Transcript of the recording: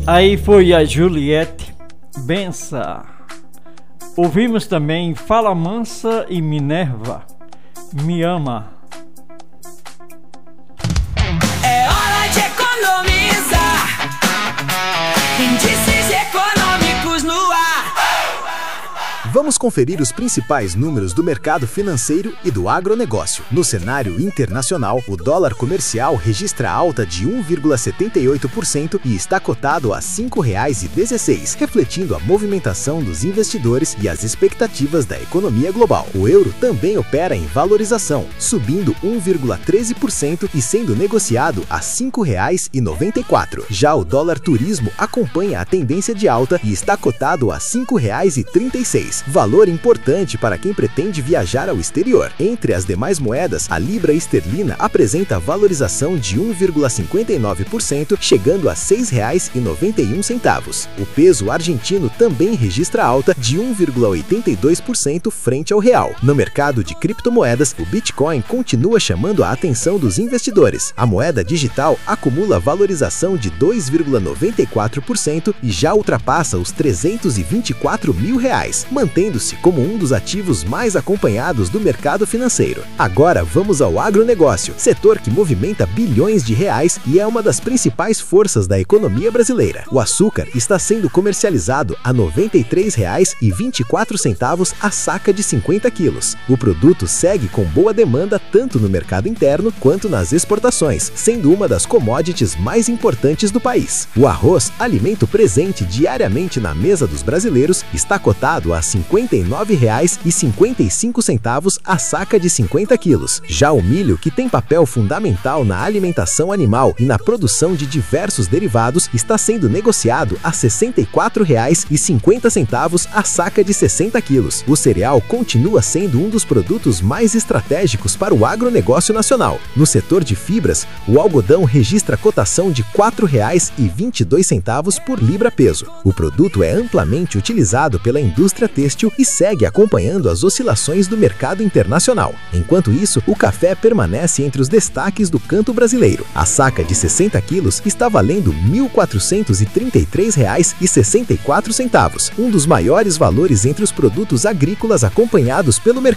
Aí foi a Juliette Bença. Ouvimos também Fala Mansa e Minerva, Me Ama. É hora de economizar. Índices econômicos no ar. Vamos conferir os principais números do mercado financeiro e do agronegócio. No cenário internacional, o dólar comercial registra alta de 1,78% e está cotado a R$ 5,16, refletindo a movimentação dos investidores e as expectativas da economia global. O euro também opera em valorização, subindo 1,13% e sendo negociado a R$ 5,94. Já o dólar turismo acompanha a tendência de alta e está cotado a R$ 5,36. Valor importante para quem pretende viajar ao exterior. Entre as demais moedas, a libra esterlina apresenta valorização de 1,59%, chegando a R$ 6,91. O peso argentino também registra alta de 1,82% frente ao real. No mercado de criptomoedas, o Bitcoin continua chamando a atenção dos investidores. A moeda digital acumula valorização de 2,94% e já ultrapassa os R$ 324 mil, mantendo-se como um dos ativos mais acompanhados do mercado financeiro. Agora vamos ao agronegócio, setor que movimenta bilhões de reais e é uma das principais forças da economia brasileira. O açúcar está sendo comercializado a R$ 93,24 a saca de 50 quilos. O produto segue com boa demanda tanto no mercado interno quanto nas exportações, sendo uma das commodities mais importantes do país. O arroz, alimento presente diariamente na mesa dos brasileiros, está cotado a R$ 59,55 a saca de 50 quilos. Já o milho, que tem papel fundamental na alimentação animal e na produção de diversos derivados, está sendo negociado a R$ 64,50 a saca de 60 quilos. O cereal continua sendo um dos produtos mais estratégicos para o agronegócio nacional. No setor de fibras, o algodão registra cotação de R$ 4,22 por libra-peso. O produto é amplamente utilizado pela indústria têxtil e segue acompanhando as oscilações do mercado internacional. Enquanto isso, o café permanece entre os destaques do canto brasileiro. A saca de 60 quilos está valendo R$ 1.433,64, um dos maiores valores entre os produtos agrícolas acompanhados pelo mercado.